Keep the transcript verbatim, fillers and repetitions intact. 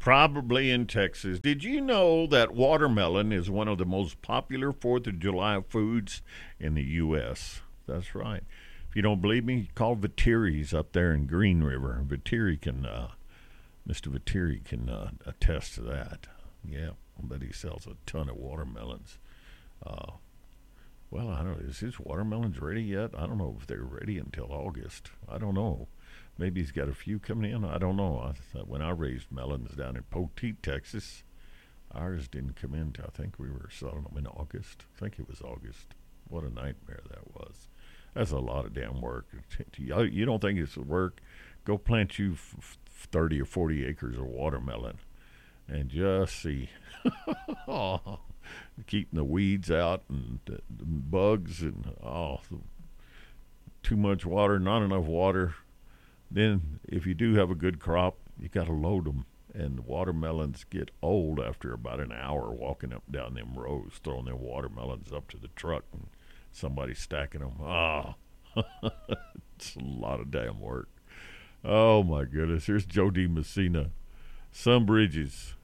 Probably in Texas. Did you know that watermelon is one of the most popular Fourth of July foods in the U S? That's right. If you don't believe me, call Vitteri's up there in Green River. Vitteri can, uh, Mister Vitteri can uh, attest to that. Yeah, I bet he sells a ton of watermelons. Uh, well, I don't know. Is his watermelons ready yet? I don't know if they're ready until August. I don't know. Maybe he's got a few coming in. I don't know. I thought when I raised melons down in Poteet, Texas, ours didn't come in till I think we were selling them in August. I think it was August. What a nightmare that was. That's a lot of damn work. You don't think it's work? Go plant you thirty or forty acres of watermelon and just see. Oh, keeping the weeds out and the bugs and oh, too much water, not enough water. Then, if you do have a good crop, you got to load them. And watermelons get old after about an hour walking up down them rows, throwing them watermelons up to the truck, and somebody stacking them. Ah, oh, it's a lot of damn work. Oh my goodness! Here's Joe D. Messina, Sunbridges.